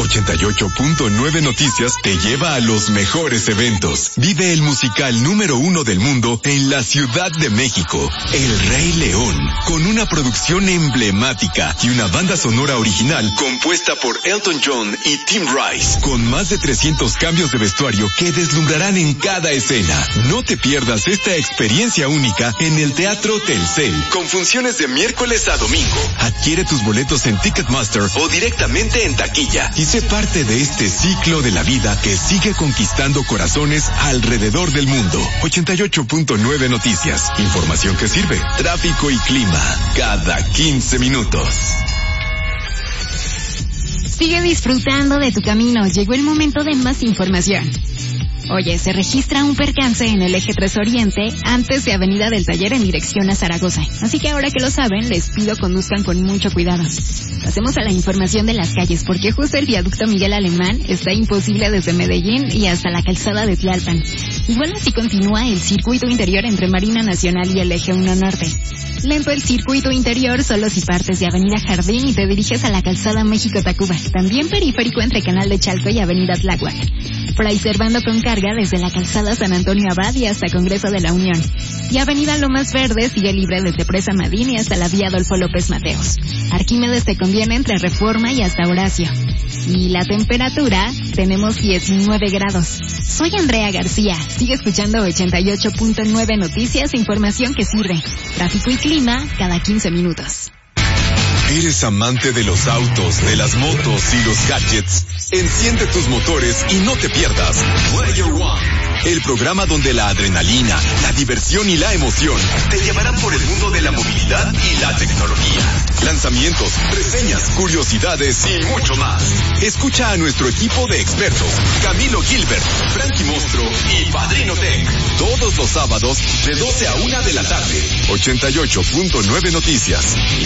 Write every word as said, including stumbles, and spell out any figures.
ochenta y ocho punto nueve Noticias te lleva a los mejores eventos. Vive el musical número uno del mundo en la Ciudad de México, El Rey León, con una producción emblemática y una banda sonora original compuesta por Elton John y Tim Rice, con más de trescientos cambios de vestuario que deslumbrarán en cada escena. No te pierdas esta experiencia única en el Teatro Telcel, con funciones de miércoles a domingo. Adquiere tus boletos en Ticketmaster o directamente en taquilla y sé parte de este ciclo de la vida que sigue conquistando corazones alrededor del mundo. ochenta y ocho punto nueve Noticias. Información que sirve. Tráfico y clima cada quince minutos. Sigue disfrutando de tu camino. Llegó el momento de más información. Oye, se registra un percance en el eje tres Oriente antes de Avenida del Taller en dirección a Zaragoza. Así que ahora que lo saben, les pido conduzcan con mucho cuidado. Pasemos a la información de las calles, porque justo el viaducto Miguel Alemán está imposible desde Medellín y hasta la calzada de Tlalpan. Igual así continúa el circuito interior entre Marina Nacional y el eje uno Norte. Lento el circuito interior solo si partes de Avenida Jardín y te diriges a la calzada México-Tacuba. También periférico entre Canal de Chalco y Avenida Tláhuac. Fray Servando con carga desde la calzada San Antonio Abad y hasta Congreso de la Unión. Y Avenida Lomas Verdes sigue libre desde Presa Madín y hasta la vía Adolfo López Mateos. Arquímedes te conviene entre Reforma y hasta Horacio. Y la temperatura, tenemos diecinueve grados. Soy Andrea García. Sigue escuchando ochenta y ocho punto nueve Noticias, información que sirve. Tráfico y clima cada quince minutos. ¿Eres amante de los autos, de las motos y los gadgets? Enciende tus motores y no te pierdas Player One, el programa donde la adrenalina, la diversión y la emoción te llevarán por el mundo de la movilidad y la tecnología. Lanzamientos, reseñas, curiosidades y mucho más. Escucha a nuestro equipo de expertos, Camilo Gilbert, Frankie Mostro y Padrino Tech, todos los sábados de doce a una de la tarde. ochenta y ocho punto nueve Noticias.